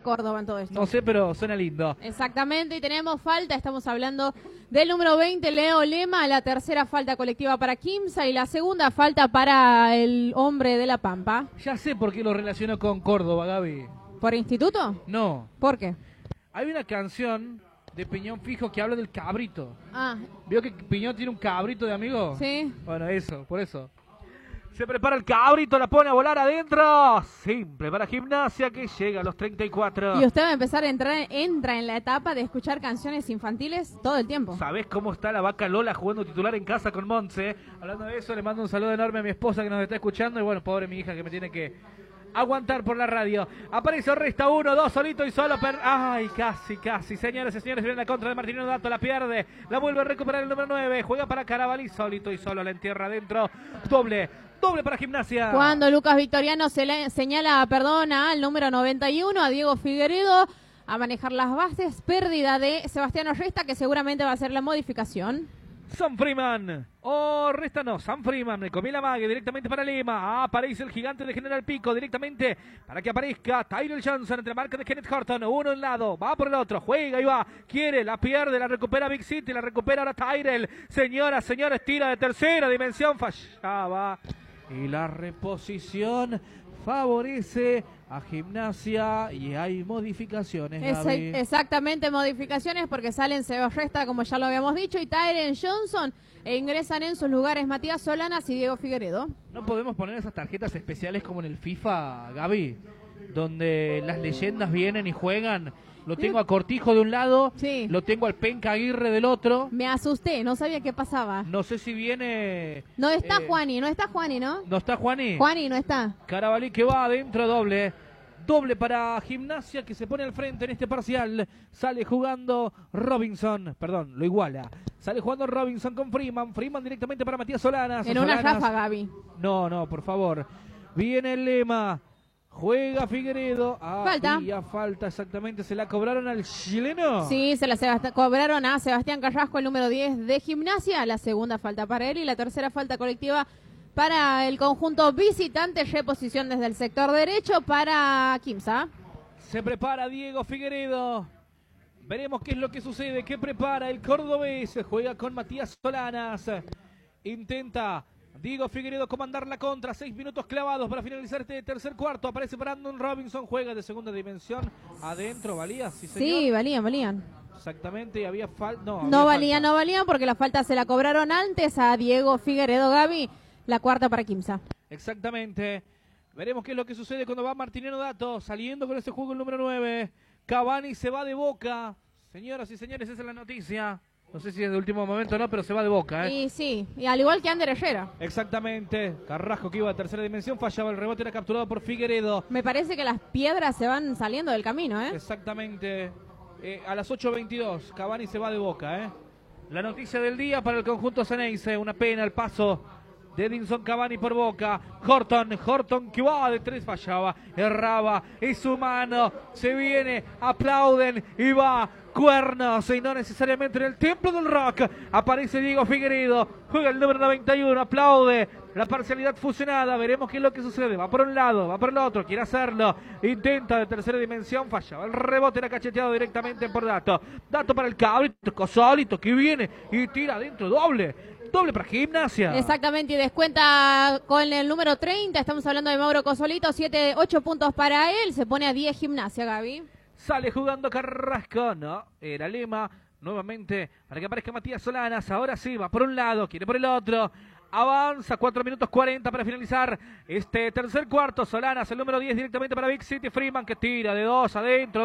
Córdoba en todo esto? No sé, pero suena lindo. Exactamente, y tenemos falta, estamos hablando del número 20, Leo Lema, la tercera falta colectiva para Quimsa y la segunda falta para el hombre de La Pampa. Ya sé por qué lo relaciono con Córdoba, Gaby. ¿Por instituto? No. ¿Por qué? Hay una canción de Piñón Fijo que habla del cabrito. Ah, ¿Vio que Piñón tiene un cabrito de amigo? sí. Bueno, eso, por eso. Se prepara el cabrito, la pone a volar adentro. Simple para Gimnasia que llega a los 34. Y usted va a empezar a entra en la etapa de escuchar canciones infantiles todo el tiempo. ¿Sabés cómo está la vaca Lola jugando titular en casa con Montse? Hablando de eso, le mando un saludo enorme a mi esposa que nos está escuchando. Y bueno, pobre mi hija que me tiene que aguantar por la radio. Aparece Resta 1, 2, solito y solo. Ay, casi. Señores y señores, viene la contra de Martino Dato, la pierde. La vuelve a recuperar el número 9. Juega para Carabalí, solito y solo, la entierra adentro. Doble para Gimnasia. Cuando Lucas Victoriano señala, al número 91, a Diego Figueredo, a manejar las bases. Pérdida de Sebastián Resta, que seguramente va a ser la modificación. San Freeman. Resta no. San Freeman. Me comí la mague directamente para Lima. Aparece el gigante de General Pico directamente para que aparezca Tyrell Johnson entre la marca de Kenneth Horton. Uno en lado. Va por el otro. Juega y va. Quiere. La pierde. La recupera Big City. La recupera ahora Tyrell. Señoras, tira de tercera dimensión. Fallaba. Y la reposición favorece a Gimnasia y hay modificaciones, Gaby. Exactamente, modificaciones porque salen Seba Resta, como ya lo habíamos dicho, y Tyren Johnson, e ingresan en sus lugares Matías Solanas y Diego Figueredo. ¿No podemos poner esas tarjetas especiales como en el FIFA, Gaby? Donde las leyendas vienen y juegan. Lo tengo a Cortijo de un lado, sí. Lo tengo al Penca Aguirre del otro. Me asusté, no sabía qué pasaba. No sé si viene... No está Juani, ¿no? ¿No está Juani? Juani no está. Carabalí que va adentro, doble para Gimnasia que se pone al frente en este parcial. Sale jugando Robinson, lo iguala. Sale jugando Robinson con Freeman directamente para Matías Solanas. En una rafa, Gaby. No, por favor. Viene el Lema. Juega Figueredo. Falta, exactamente. ¿Se la cobraron al chileno? Sí, se la cobraron a Sebastián Carrasco, el número 10 de Gimnasia. La segunda falta para él y la tercera falta colectiva para el conjunto visitante. Reposición desde el sector derecho para Quimsa. Se prepara Diego Figueredo. Veremos qué es lo que sucede. ¿Qué prepara el cordobés? Juega con Matías Solanas. Intenta Diego Figueredo comandar la contra. 6 minutos clavados para finalizar este tercer cuarto. Aparece Brandon Robinson. Juega de segunda dimensión. Adentro, ¿valía? Sí, señor. Sí, valían. Exactamente, y había falta. No valían porque la falta se la cobraron antes a Diego Figueredo, Gaby. La cuarta para Quimsa. Exactamente. Veremos qué es lo que sucede cuando va Martiniano Dato. Saliendo con ese juego el número 9. Cavani se va de Boca. Señoras y señores, esa es la noticia. No sé si es de último momento o no, pero se va de Boca, Y sí, y al igual que Ander Herrera. Exactamente. Carrasco que iba a tercera dimensión, fallaba el rebote, era capturado por Figueredo. Me parece que las piedras se van saliendo del camino, Exactamente. A las 8:22, Cavani se va de Boca, La noticia del día para el conjunto Ceneice, una pena el paso de Edinson Cavani por Boca. Horton que va de 3, fallaba, erraba, es humano, se viene, aplauden y va. Cuernos y no necesariamente en el templo del rock. Aparece Diego Figueredo, juega el número 91, aplaude la parcialidad fusionada. Veremos qué es lo que sucede. Va por un lado, va por el otro, quiere hacerlo. Intenta de tercera dimensión, fallaba. El rebote era cacheteado directamente por Dato. Dato para el cabrito, Cosolito que viene y tira adentro, doble para Gimnasia. Exactamente, y descuenta con el número 30. Estamos hablando de Mauro Cosolito, 8 puntos para él. Se pone a 10 Gimnasia, Gaby. Sale jugando Carrasco, no, era Lema, nuevamente para que aparezca Matías Solanas, ahora sí, va por un lado, quiere por el otro, avanza, 4 minutos 40 para finalizar este tercer cuarto. Solanas, el número 10 directamente para Big City. Freeman que tira de 2 adentro,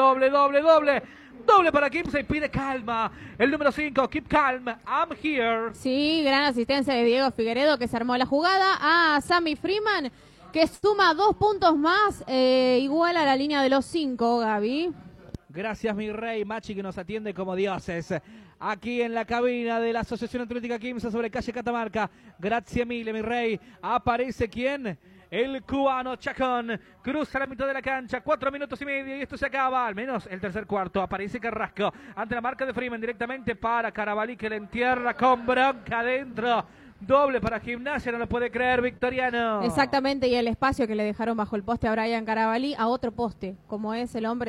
doble para Quimsa y pide calma, el número 5, keep calm, I'm here. Sí, gran asistencia de Diego Figueredo que se armó la jugada a Sammy Freeman, que suma 2 puntos más, igual a la línea de los 5, Gaby. Gracias, mi rey Machi, que nos atiende como dioses. Aquí en la cabina de la Asociación Atlética Quimsa sobre calle Catamarca. Gracias mille, mi rey. Aparece ¿quién? El cubano Chacón. Cruza la mitad de la cancha. 4 minutos y medio y esto se acaba. Al menos el tercer cuarto. Aparece Carrasco ante la marca de Freeman directamente para Carabalí, que le entierra con bronca adentro. Doble para Gimnasia, no lo puede creer Victoriano. Exactamente, y el espacio que le dejaron bajo el poste a Brian Carabalí a otro poste, como es el hombre